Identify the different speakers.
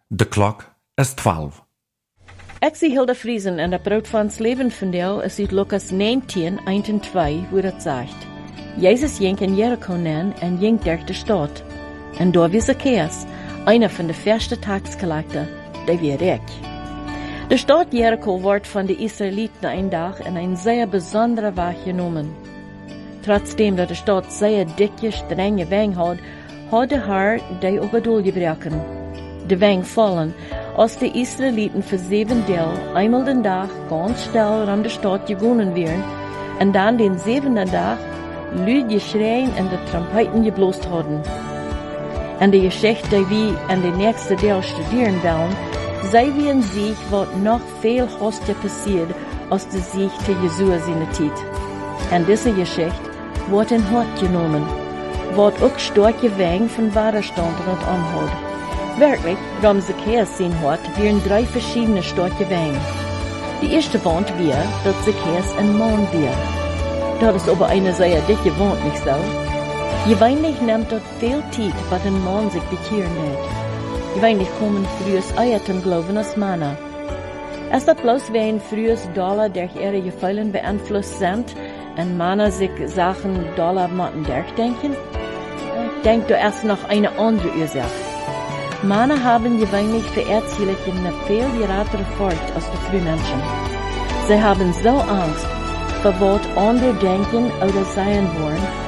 Speaker 1: De klok is 12.
Speaker 2: Ik zie Hilda Friesen en dat brood van het leven vandeel is uit Lukas 19, 1 en 2, wo dat zegt. Jezus ging in Jericho neer en ging durch de stad. En daar was Zacchaeus, einer van de verste taxcollector, der wie rijk. De stad Jericho wordt van de Israëlieten een dag in een zeer bijzondere weg genomen. Trotzdem dat de stad zeer dikke, strenge wegen had de Herr die op het doel gebroken. De wegen vallen, als de Israëlieten voor 7 deel einmal den dag ganz still rond de stad gegangen werden en dan den 7e dag luid geschreien en de trompeten geblost hadden. En de Geschichte die we in de nächste deel studeren willen, zij wie een Sieg wat nog veel hastiger passiert als de Sieg te Jesua zijn tijd. En deze Geschichte wordt in Hort genomen, wat ook starke wegen van Widerstand rondom had. Wirklich, warum Zacchaeus sein Hort, wären 3 verschiedene starke Wegen. Die erste Wand wäre, dass Zacchaeus ein Mann wäre. Das ist aber eine sehr dicke Wand, nicht so? Gewöhnlich nimmt dort viel Zeit, was ein Mann sich bekehren lässt. Gewöhnlich kommen frühes Eier zum Glauben als Männer. Ist das bloß, wenn frühes Dollar durch ihre Gefühle beeinflusst sind und Männer sich Sachen Dollar machen durchdenken? Ich denke, da ist noch eine andere Ursache. Männer haben gewöhnlich für Erzählungen eine viel geratere Furcht als die Frühmenschen. Sie haben so Angst, vor was andere denken oder sein wollen,